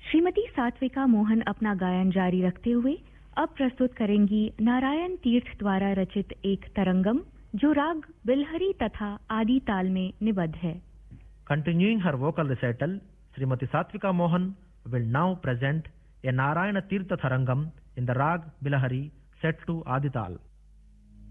श्रीमती सात्विका मोहन अपना गायन जारी रखते हुए अब प्रस्तुत करेंगी नारायण तीर्थ द्वारा रचित एक तरंगम जो राग बिलहरी तथा आदि ताल में निबद्ध है। Continuing her vocal recital, Srimati Satvika Mohan will now present a Narayana Tirtha Tharangam in the rag Bilahari set to Adi Tal.